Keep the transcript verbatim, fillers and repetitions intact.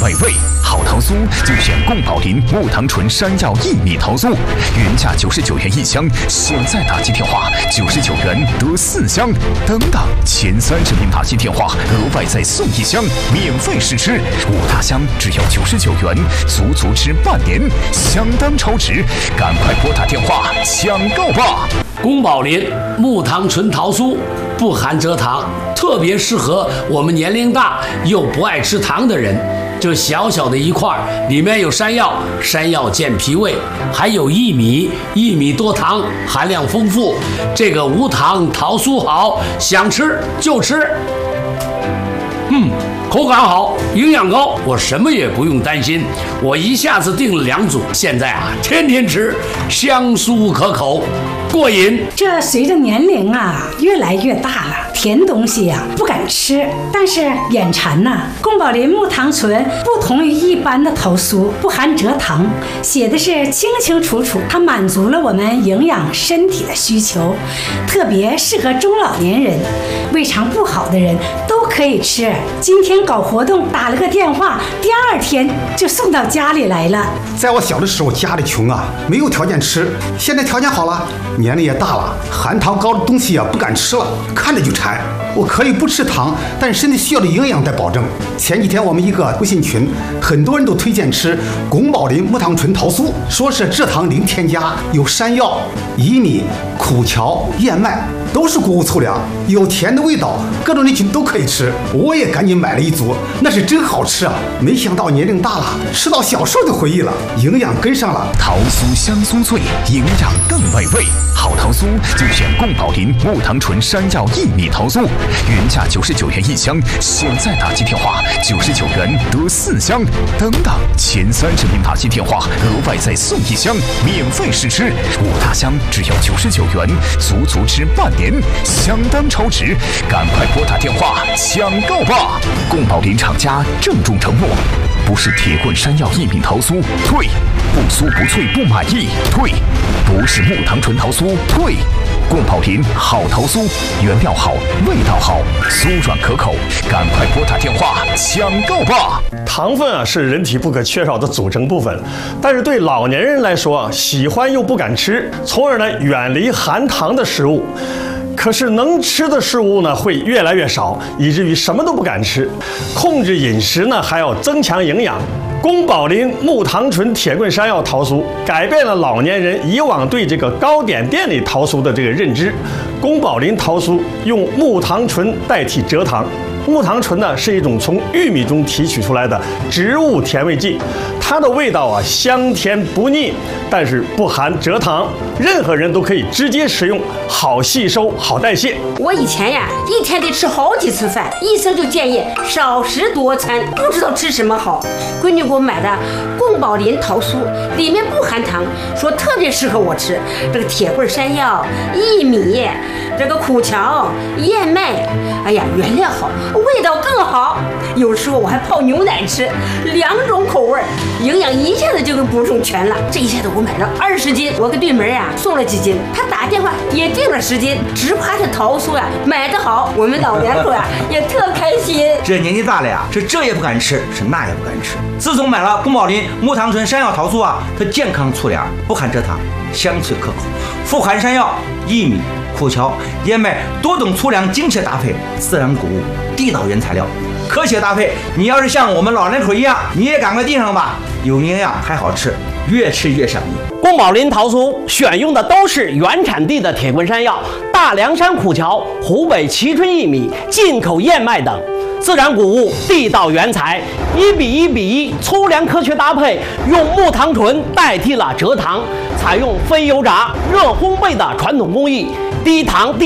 美味，好桃酥就选宫保林木糖醇山药薏米桃酥，原价九十九元一箱，现在打击电话九十九元得四箱，等等前三十名打击电话额外再送一箱，免费试吃，五大箱只要九十九元，足足吃半年，相当超值，赶快拨打电话抢购吧！ 宫保林木糖醇桃酥不含蔗糖，特别适合我们年龄大又不爱吃糖的人。这小小的一块里面有山药，山药健脾胃，还有薏米，薏米多糖，含量丰富。这个无糖桃酥好，想吃就吃。嗯，口感好，营养高，我什么也不用担心。我一下子订了两组，现在啊，天天吃，香酥可口，过瘾。 这随着年龄啊越来越大了，甜东西呀、啊、不敢吃，但是眼馋呐、啊。宫保林木糖醇不同于一般的桃酥，不含蔗糖，写的是清清楚楚，它满足了我们营养身体的需求，特别适合中老年人，胃肠不好的人都可以吃。今天搞活动打了个电话，第二天就送到家里来了。 在我小的时候，家里穷啊，没有条件吃。现在条件好了，年龄也大了，含糖高的东西啊不敢吃了，看着就馋。我可以不吃糖，但身体需要的营养得保证。前几天我们一个微信群，很多人都推荐吃宫保林木糖醇桃酥，说是蔗糖零添加，有山药、薏米、苦荞、燕麦，都是谷物粗粮，有甜的味道，各种人群都可以吃。我也赶紧买了一组，那是真好吃啊！没想到年龄大了，吃到小时候的回忆了，营养跟上了。 桃酥香酥脆，营养更美味，好桃酥就选宫保林木糖醇山药薏米桃酥，原价九十九元一箱，现在打击电话九十九元得四箱，等等前三十名打击电话额外再送一箱，免费试吃，五大箱只要九十九元，足足吃半年，相当超值，赶快拨打电话抢购吧！宫保林厂家郑重承诺，不是铁棍山药薏米桃酥，退；不酥不脆不满意，退；不是木糖醇桃酥，退。宫保林好桃酥，原料好，味道好，酥软可口，赶快拨打电话抢购吧！ 糖分啊是人体不可缺少的组成部分，但是对老年人来说，喜欢又不敢吃，从而呢远离含糖的食物。可是能吃的食物呢会越来越少，以至于什么都不敢吃。控制饮食呢还要增强营养。宫保林木糖醇铁棍山药桃酥改变了老年人以往对这个糕点店里桃酥的这个认知。宫保林桃酥用木糖醇代替蔗糖。木糖醇呢是一种从玉米中提取出来的植物甜味剂，它的味道啊香甜不腻，但是不含蔗糖，任何人都可以直接食用，好吸收好代谢。 我以前呀一天得吃好几次饭，医生就建议少食多餐，不知道吃什么好。闺女给我买的宫保林桃酥，里面不含糖，说特别适合我吃。这个铁棍山药、薏米、这个苦荞、燕麦，哎呀原料好，味道更好。有时候我还泡牛奶吃，两种口味，营养一下子就给补充全了。这一下子我买了二十斤，我给对门呀送了几斤，他打电话也订了十斤，只怕这桃酥呀买得好，我们老两口呀也特开心。 这年纪大了呀，是这也不敢吃，是那也不敢吃。自从买了宫保林木糖醇山药桃酥啊，它健康粗粮，不含蔗糖，香脆可口，富含山药、薏米、苦荞、燕麦多种粗粮精确搭配，自然谷物，地道原材料，科学搭配。你要是像我们老人口一样，你也赶快订上吧，有营养还好吃，越吃越上瘾。 宫保林桃酥选用的都是原产地的铁棍山药、大凉山苦荞、湖北蕲春薏米、进口燕麦等。自然谷物，地道原材，一比一比一，粗粮科学搭配，用木糖醇代替了蔗糖，采用非油炸、热烘焙的传统工艺，低糖低